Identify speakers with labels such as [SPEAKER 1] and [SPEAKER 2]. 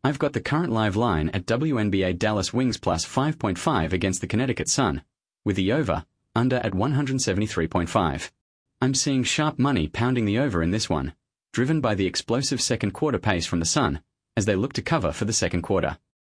[SPEAKER 1] I've got the current live line at WNBA Dallas Wings plus 5.5 against the Connecticut Sun, with the over, under at 173.5. I'm seeing sharp money pounding the over in this one, driven by the explosive second quarter pace from the Sun, as they look to cover for the second quarter.